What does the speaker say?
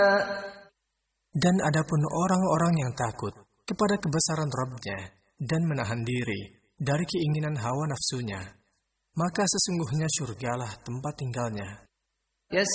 Dan adapun orang-orang yang takut kepada kebesaran Rabb-Nya dan menahan diri dari keinginan hawa nafsunya, maka sesungguhnya surgalah tempat tinggalnya.